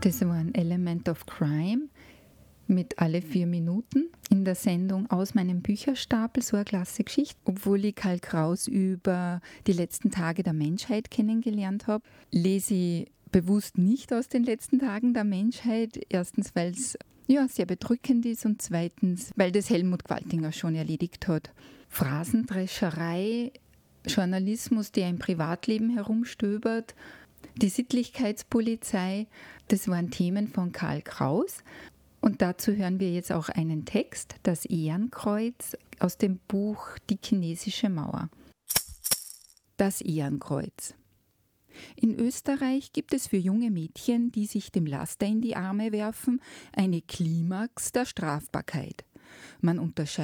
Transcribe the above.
Das war ein Element of Crime mit alle 4 Minuten in der Sendung Aus meinem Bücherstapel, so eine klasse Geschichte. Obwohl ich Karl Kraus über die letzten Tage der Menschheit kennengelernt habe, lese ich bewusst nicht aus den letzten Tagen der Menschheit. Erstens, weil es sehr bedrückend ist und zweitens, weil das Helmut Gwaltinger schon erledigt hat. Phrasendrescherei, Journalismus, der im Privatleben herumstöbert, die Sittlichkeitspolizei, das waren Themen von Karl Kraus. Und dazu hören wir jetzt auch einen Text, das Ehrenkreuz, aus dem Buch Die chinesische Mauer. Das Ehrenkreuz. In Österreich gibt es für junge Mädchen, die sich dem Laster in die Arme werfen, eine Klimax der Strafbarkeit. Man unterscheidet